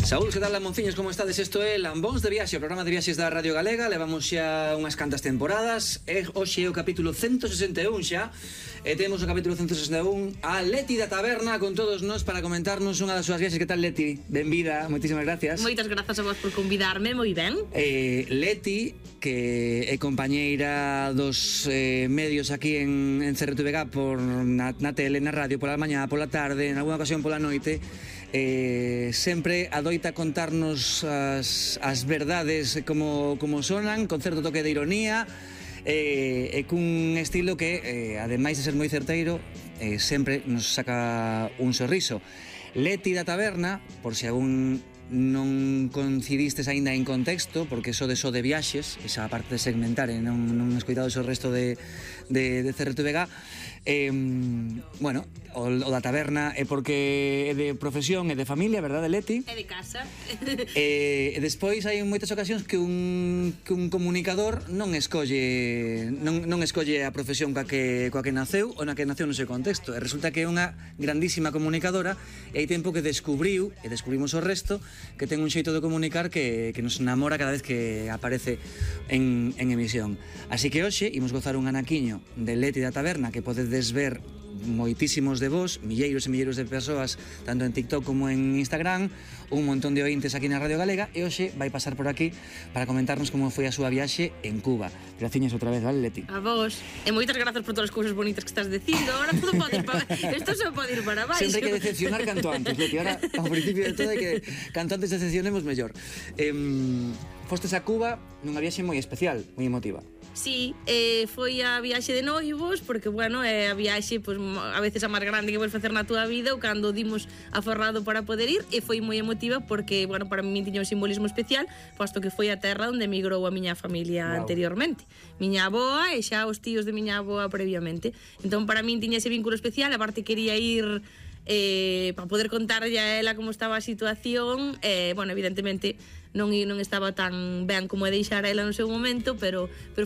Saúl, que tal, Lamonciños, como estades? Isto é Lambóns de Viaxe, o programa de viaxes da Radio Galega. Levamos xa unhas cantas temporadas. Hoxe é o capítulo 161 xa. E temos o capítulo 161 a Leti da Taberna con todos nós para comentarnos unha das súas viaxes. Que tal, Leti? Benvida, moitísimas gracias. Moitas grazas a vos por convidarme, moi ben. Leti, que é compañeira dos medios aquí en CRTVG na tele, na radio, pola mañá, pola tarde, en alguna ocasión pola noite. Sempre adoita contarnos as verdades como sonan, con certo toque de ironía, e cun estilo que, ademais de ser moi certeiro, sempre nos saca un sorriso. Leti da Taberna, por se algún non coincidistes aínda en contexto, porque so de viaxes, esa parte de segmentar e non escoitado o resto de CRTVG. Bueno, o da taberna é porque é de profesión, é de familia, verdade, Leti? É de casa. E despois hai moitas ocasións que un comunicador non escolle a profesión coa que naceu ou na que naceu no seu contexto, e resulta que é unha grandísima comunicadora, e hai tempo que descubrimos o resto, que ten un xeito de comunicar que nos enamora cada vez que aparece en emisión. Así que hoxe imos gozar un anaquiño de Leti da Taberna que podedes ver moitísimos de vos, milleiros e milleiros de persoas, tanto en TikTok como en Instagram, un montón de ointes aquí na Radio Galega, e hoxe vai pasar por aquí para comentarnos como foi a súa viaxe en Cuba. Graciñas outra vez, vale, Leti? A vos. E moitas grazas por todas as cousas bonitas que estás dicindo. Ahora todo pode ir para... Isto só pode ir para baixo. Sempre hai que decepcionar canto antes, Leti. Ahora, ao principio de todo, hai que canto antes decepcionemos mellor. Fostes a Cuba nunha viaxe moi especial, moi emotiva. Sí, foi a viaxe de noivos, porque, bueno, é a viaxe, pues, a veces a máis grande que podes facer na túa vida, ou cando dimos aforrado para poder ir, e foi moi emotiva porque, bueno, para mí tiña un simbolismo especial, posto que foi a terra onde emigrou a miña familia anteriormente. Miña avoa e xa os tíos de miña avoa previamente. Entón, para mí tiña ese vínculo especial, aparte quería ir para poder contarlle a ela como estaba a situación. Bueno, evidentemente non estaba tan ben como deixar a ela no seu momento, pero